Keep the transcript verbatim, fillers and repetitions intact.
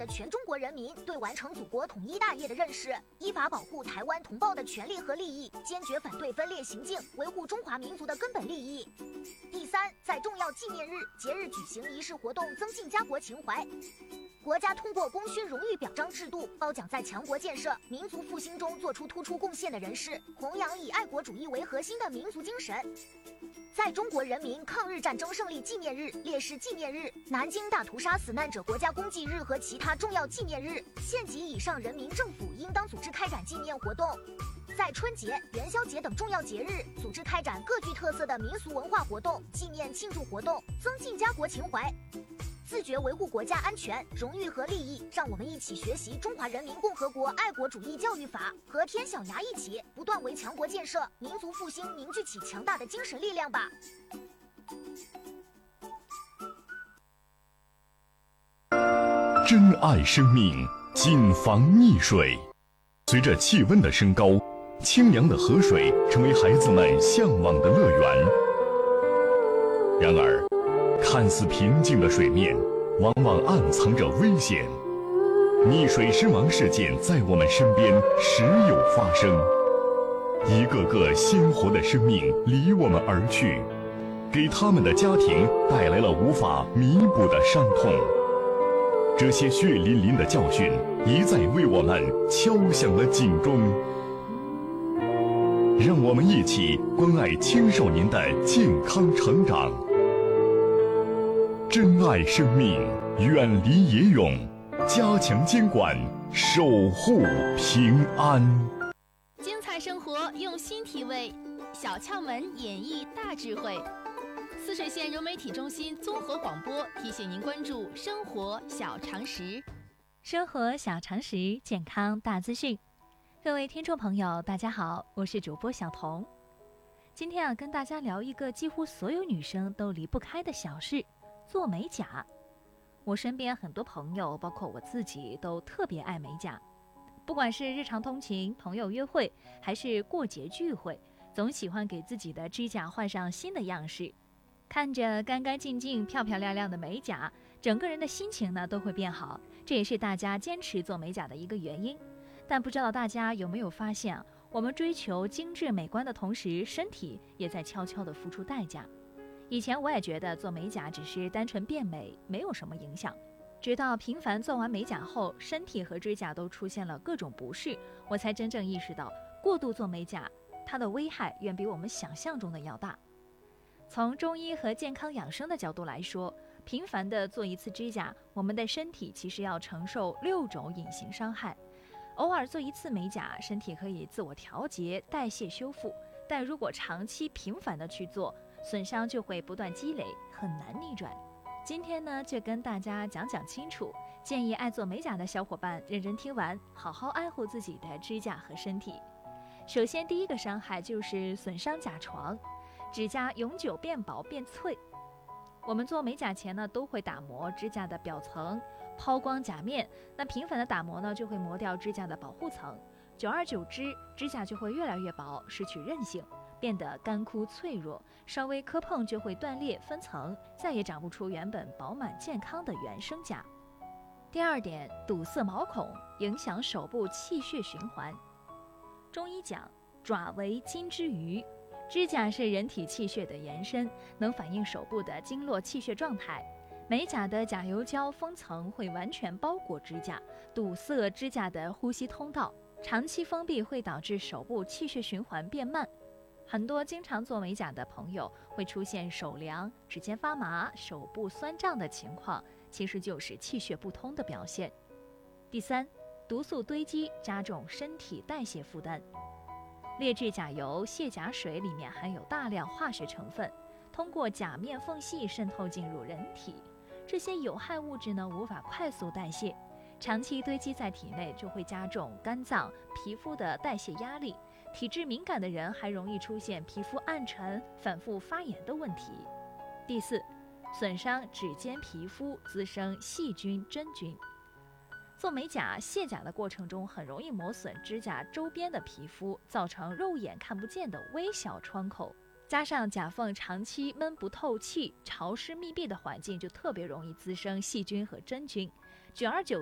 的全中国人民对完成祖国统一大业的认识，依法保护台湾同胞的权利和利益，坚决反对分裂行径，维护中华民族的根本利益。第三，在重要纪念日、节日举行仪式活动，增进家国情怀。国家通过功勋荣誉表彰制度，褒奖在强国建设、民族复兴中做出突出贡献的人士，弘扬以爱国主义为核心的民族精神。在中国人民抗日战争胜利纪念日、烈士纪念日、南京大屠杀死难者国家公祭日和其他重要纪念日，县级以上人民政府应当组织开展纪念活动。在春节、元宵节等重要节日，组织开展各具特色的民俗文化活动、纪念庆祝活动，增进家国情怀。自觉维护国家安全、荣誉和利益，让我们一起学习《中华人民共和国爱国主义教育法》，和天小牙一起，不断为强国建设、民族复兴凝聚起强大的精神力量吧。 珍爱生命，谨防溺水。随着气温的升高，清凉的河水成为孩子们向往的乐园。然而，看似平静的水面，往往暗藏着危险。溺水身亡事件在我们身边时有发生，一个个鲜活的生命离我们而去，给他们的家庭带来了无法弥补的伤痛。这些血淋淋的教训一再为我们敲响了警钟。让我们一起关爱青少年的健康成长。珍爱生命，远离野泳，加强监管，守护平安。 精彩生活，用心体味，小窍门演绎大智慧。泗水县融媒体中心综合广播提醒您关注生活小常识。 生活小常识，健康大资讯。各位听众朋友，大家好，我是主播小彤。今天啊，跟大家聊一个几乎所有女生都离不开的小事。做美甲。我身边很多朋友，包括我自己，都特别爱美甲。不管是日常通勤、朋友约会，还是过节聚会，总喜欢给自己的指甲换上新的样式。看着干干净净、漂漂亮亮的美甲，整个人的心情呢都会变好。这也是大家坚持做美甲的一个原因。但不知道大家有没有发现啊，我们追求精致美观的同时，身体也在悄悄地付出代价。以前我也觉得做美甲只是单纯变美，没有什么影响。直到频繁做完美甲后，身体和指甲都出现了各种不适，我才真正意识到，过度做美甲，它的危害远比我们想象中的要大。从中医和健康养生的角度来说，频繁的做一次指甲，我们的身体其实要承受六种隐形伤害。偶尔做一次美甲，身体可以自我调节、代谢修复，但如果长期频繁的去做，损伤就会不断积累，很难逆转。今天呢，就跟大家讲讲清楚，建议爱做美甲的小伙伴认真听完，好好爱护自己的指甲和身体。首先，第一个伤害就是损伤甲床，指甲永久变薄变脆。我们做美甲前呢，都会打磨指甲的表层，抛光甲面。那频繁的打磨呢，就会磨掉指甲的保护层，久而久之，指甲就会越来越薄，失去韧性，变得干枯脆弱，稍微磕碰就会断裂分层，再也长不出原本饱满健康的原生甲。第二点，堵塞毛孔，影响手部气血循环。中医讲，爪为筋之余，指甲是人体气血的延伸，能反映手部的经络气血状态。美甲的甲油胶封层会完全包裹指甲，堵塞指甲的呼吸通道，长期封闭会导致手部气血循环变慢。很多经常做美甲的朋友会出现手凉、指尖发麻、手部酸胀的情况，其实就是气血不通的表现。第三，毒素堆积加重身体代谢负担。劣质甲油、卸甲水里面含有大量化学成分，通过甲面缝隙渗透进入人体，这些有害物质呢无法快速代谢，长期堆积在体内就会加重肝脏、皮肤的代谢压力。体质敏感的人还容易出现皮肤暗沉、反复发炎的问题。第四，损伤指尖皮肤，滋生细菌、真菌。做美甲、卸甲的过程中，很容易磨损指甲周边的皮肤，造成肉眼看不见的微小创口。加上甲缝长期闷不透气、潮湿密闭的环境，就特别容易滋生细菌和真菌。久而久